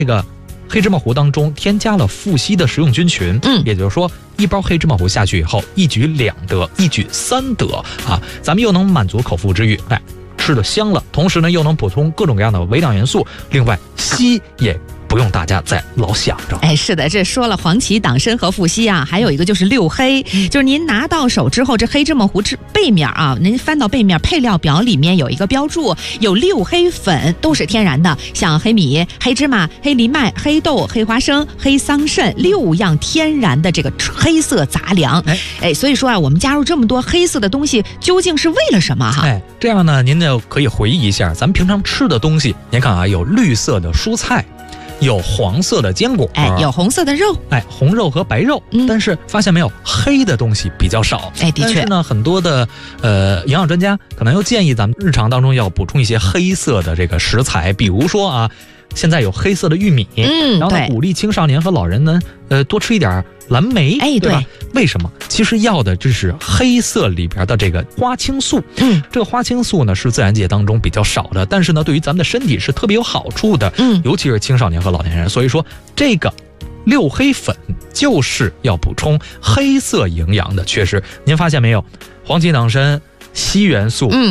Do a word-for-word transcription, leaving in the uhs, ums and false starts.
这个黑芝麻糊当中添加了富硒的食用菌群， 嗯， 也就是说一包黑芝麻糊下去以后，一举两得，一举三得啊！咱们又能满足口腹之欲，哎，吃的香了，同时呢又能补充各种各样的微量元素，另外硒也不用大家再老想着。 哎，是的，这说了黄芪、党参和富硒啊，还有一个就是六黑，就是您拿到手之后，这黑芝麻糊之背面啊，您翻到背面，配料表里面有一个标注，有六黑粉，都是天然的，像黑米、黑芝麻、黑藜麦、黑豆、黑花生、黑桑葚六样天然的这个黑色杂粮。哎哎，所以说啊，我们加入这么多黑色的东西，究竟是为了什么哈？ 哎，这样呢，您就可以回忆一下咱们平常吃的东西。您看啊，有绿色的蔬菜。有黄色的坚果， 哎，有红色的肉， 哎，红肉和白肉，嗯，但是发现没有，黑的东西比较少， 哎，的确。 但是呢，很多的呃营养专家可能又建议咱们日常当中要补充一些黑色的这个食材，比如说啊，现在有黑色的玉米， 嗯， 然后呢，鼓励青少年和老人呢，呃，多吃一点蓝莓， 哎， 对吧？为什么？其实要的就是黑色里边的这个花青素， 嗯， 这个花青素呢是自然界当中比较少的，但是呢，对于咱们的身体是特别有好处的， 嗯， 尤其是青少年和老年人。所以说，这个六黑粉就是要补充黑色营养的缺失。您发现没有？黄芪、党参、硒元素， 嗯。